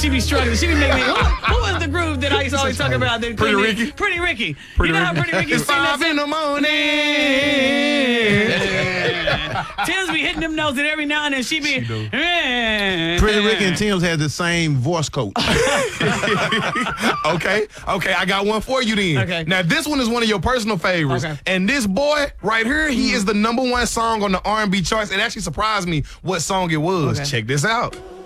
She be struggling. She be making me. Who was the group that I used to always talk about? Pretty Ricky? Pretty Ricky. Pretty you know how Ricky. Pretty Ricky It's sing that 5 in the morning. Tim's be hitting them notes, and every now and then she be. Pretty Ricky and Tim's had the same voice coach. Okay, I got one for you then. Okay. Now, this one is one of your personal favorites. Okay. And this boy right here, he is the #1 song on the R&B charts. It actually surprised me what song it was. Okay. Check this out.